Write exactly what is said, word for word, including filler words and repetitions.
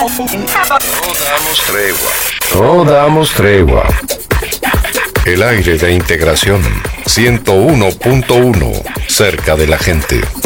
damos tregua. No damos tregua. El aire de integración ciento uno punto uno, cerca de la gente.